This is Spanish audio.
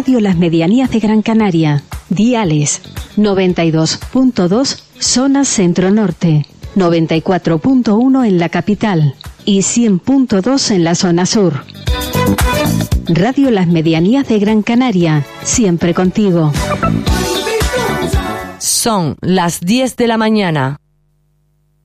Radio Las Medianías de Gran Canaria. Diales 92.2 zona centro-norte, 94.1 en la capital y 100.2 en la zona sur. Radio Las Medianías de Gran Canaria, siempre contigo. Son las 10 de la mañana.